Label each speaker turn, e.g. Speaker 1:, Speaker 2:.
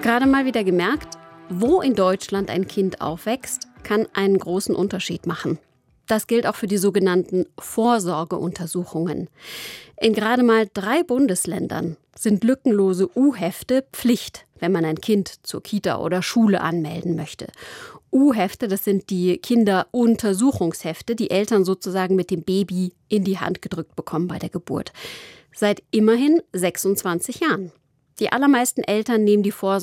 Speaker 1: Gerade mal wieder gemerkt, wo in Deutschland ein Kind aufwächst, kann einen großen Unterschied machen. Das gilt auch für die sogenannten Vorsorgeuntersuchungen. In gerade mal 3 Bundesländern sind lückenlose U-Hefte Pflicht, wenn man ein Kind zur Kita oder Schule anmelden möchte. U-Hefte, das sind die Kinderuntersuchungshefte, die Eltern sozusagen mit dem Baby in die Hand gedrückt bekommen bei der Geburt. Seit immerhin 26 Jahren. Die allermeisten Eltern nehmen die Vorsorge